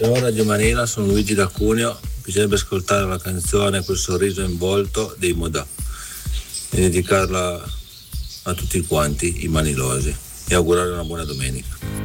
Ciao Radio Manila, sono Luigi da Cuneo. Bisognerebbe ascoltare la canzone Quel sorriso in volto dei Modà e dedicarla a tutti quanti i manilosi e augurare una buona domenica.